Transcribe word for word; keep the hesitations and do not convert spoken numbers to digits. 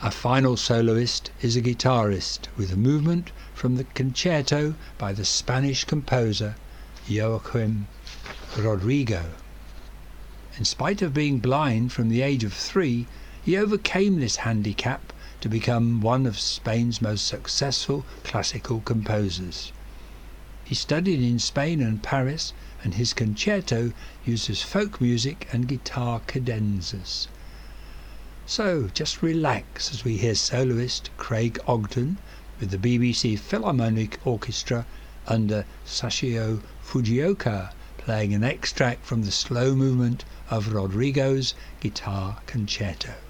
A final soloist is a guitarist with a movement from the concerto by the Spanish composer Joaquim Rodrigo. In spite of being blind from the age of three, he overcame this handicap to become one of Spain's most successful classical composers. He studied in Spain and Paris, and his concerto uses folk music and guitar cadenzas. So just relax as we hear soloist Craig Ogden with the B B C Philharmonic Orchestra under Sachio Fujioka playing an extract from the slow movement of Rodrigo's Guitar Concerto.